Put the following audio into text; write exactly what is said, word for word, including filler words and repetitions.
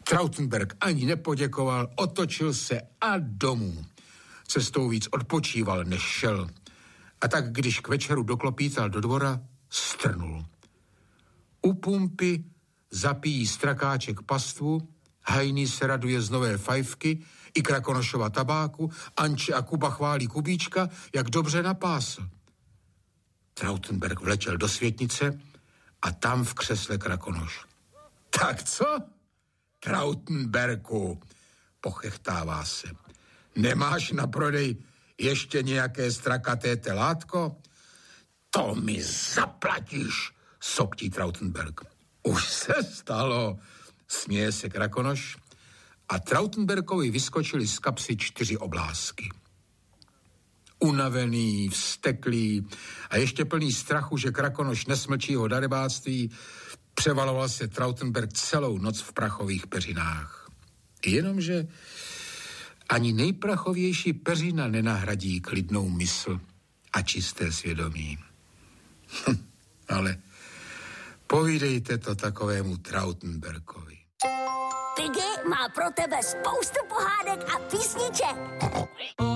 Trautenberg ani nepoděkoval, otočil se a domů. Cestou víc odpočíval, než šel. A tak, když k večeru doklopítal do dvora, strnul. U pumpy zapíjí strakáček pastvu, Hajný se raduje z nové fajfky i Krakonošova tabáku, Anče a Kuba chválí Kubíčka, jak dobře napásl. Trautenberg vletěl do světnice a tam v křesle Krakonoš. Tak co? Trautenberku, pochechtává se. Nemáš na prodej ještě nějaké strakaté telátko? To mi zaplatíš, soktí Trautenberg. Už se stalo, směje se Krakonoš a Trautenbergovi vyskočili z kapsy čtyři oblásky. Unavený, vzteklý a ještě plný strachu, že Krakonoš nesmlčí jeho darebáctví, převaloval se Trautenberg celou noc v prachových peřinách. Jenomže ani nejprachovější peřina nenahradí klidnou mysl a čisté svědomí. Hm, ale povídejte to takovému Trautenbergovi. Piggy má pro tebe spoustu pohádek a písniček.